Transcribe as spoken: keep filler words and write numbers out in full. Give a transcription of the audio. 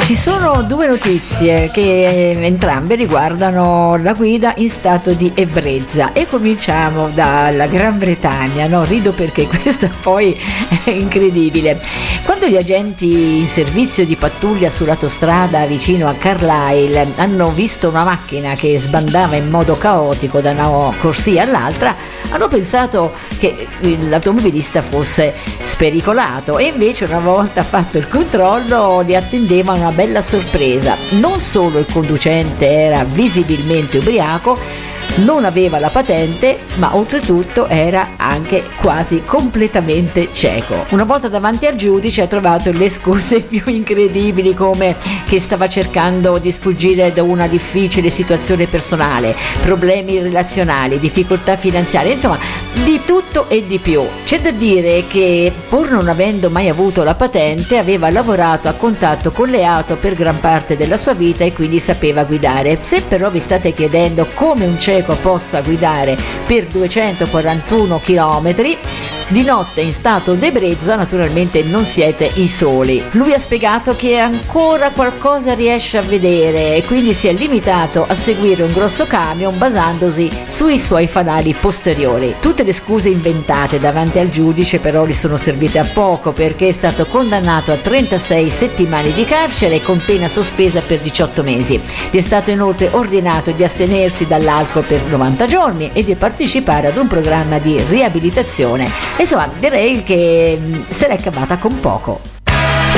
Ci sono due notizie che entrambe riguardano la guida in stato di ebbrezza e cominciamo dalla Gran Bretagna. No, rido perché questa poi è incredibile. Quando gli agenti in servizio di pattuglia sull'autostrada vicino a Carlisle hanno visto una macchina che sbandava in modo caotico da una corsia all'altra, hanno pensato che l'automobilista fosse spericolato e invece una volta fatto il controllo li attendeva una bella sorpresa. Non solo il conducente era visibilmente ubriaco, non aveva la patente, ma oltretutto era anche quasi completamente cieco. Una volta davanti al giudice ha trovato le scuse più incredibili, come che stava cercando di sfuggire da una difficile situazione personale, problemi relazionali, difficoltà finanziarie, insomma di tutto e di più. C'è da dire che, pur non avendo mai avuto la patente, aveva lavorato a contatto con le auto per gran parte della sua vita e quindi sapeva guidare. Se però vi state chiedendo come un cieco possa guidare per duecentoquarantuno chilometri di notte in stato d'ebbrezza, naturalmente non siete i soli. Lui ha spiegato che ancora qualcosa riesce a vedere e quindi si è limitato a seguire un grosso camion basandosi sui suoi fanali posteriori. Tutte le scuse inventate davanti al giudice però gli sono servite a poco, perché è stato condannato a trentasei settimane di carcere con pena sospesa per diciotto mesi. Gli è stato inoltre ordinato di astenersi dall'alcol per novanta giorni e di partecipare ad un programma di riabilitazione. Insomma, direi che se l'è cavata con poco.